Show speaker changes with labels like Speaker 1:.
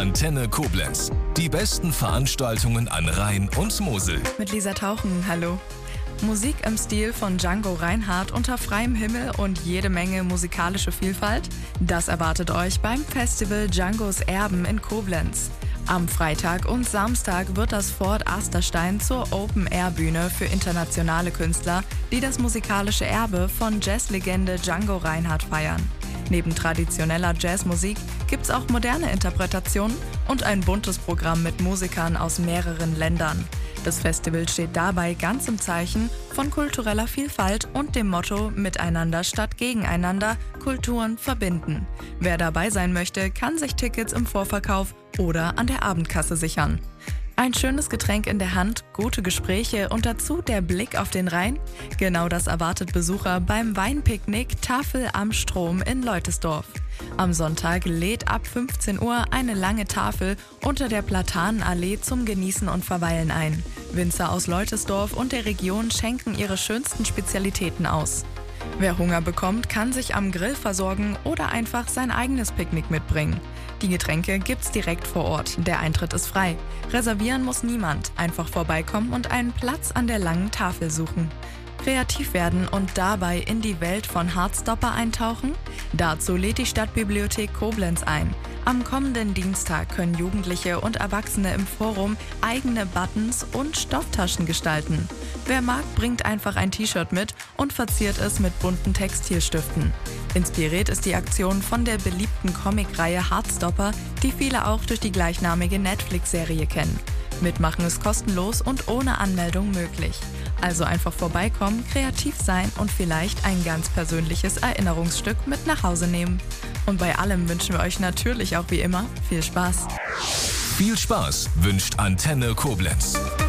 Speaker 1: Antenne Koblenz. Die besten Veranstaltungen an Rhein und Mosel.
Speaker 2: Mit Lisa Tauchen, hallo. Musik im Stil von Django Reinhardt unter freiem Himmel und jede Menge musikalische Vielfalt? Das erwartet euch beim Festival Djangos Erben in Koblenz. Am Freitag und Samstag wird das Fort Asterstein zur Open-Air-Bühne für internationale Künstler, die das musikalische Erbe von Jazzlegende Django Reinhardt feiern. Neben traditioneller Jazzmusik gibt's auch moderne Interpretationen und ein buntes Programm mit Musikern aus mehreren Ländern. Das Festival steht dabei ganz im Zeichen von kultureller Vielfalt und dem Motto Miteinander statt Gegeneinander, Kulturen verbinden. Wer dabei sein möchte, kann sich Tickets im Vorverkauf oder an der Abendkasse sichern. Ein schönes Getränk in der Hand, gute Gespräche und dazu der Blick auf den Rhein? Genau das erwartet Besucher beim Weinpicknick Tafel am Strom in Leutesdorf. Am Sonntag lädt ab 15 Uhr eine lange Tafel unter der Platanenallee zum Genießen und Verweilen ein. Winzer aus Leutesdorf und der Region schenken ihre schönsten Spezialitäten aus. Wer Hunger bekommt, kann sich am Grill versorgen oder einfach sein eigenes Picknick mitbringen. Die Getränke gibt's direkt vor Ort. Der Eintritt ist frei. Reservieren muss niemand. Einfach vorbeikommen und einen Platz an der langen Tafel suchen. Kreativ werden und dabei in die Welt von Hardstopper eintauchen? Dazu lädt die Stadtbibliothek Koblenz ein. Am kommenden Dienstag können Jugendliche und Erwachsene im Forum eigene Buttons und Stofftaschen gestalten. Wer mag, bringt einfach ein T-Shirt mit und verziert es mit bunten Textilstiften. Inspiriert ist die Aktion von der beliebten Comicreihe Hardstopper, die viele auch durch die gleichnamige Netflix-Serie kennen. Mitmachen ist kostenlos und ohne Anmeldung möglich. Also einfach vorbeikommen, kreativ sein und vielleicht ein ganz persönliches Erinnerungsstück mit nach Hause nehmen. Und bei allem wünschen wir euch natürlich auch wie immer viel Spaß.
Speaker 1: Viel Spaß wünscht Antenne Koblenz.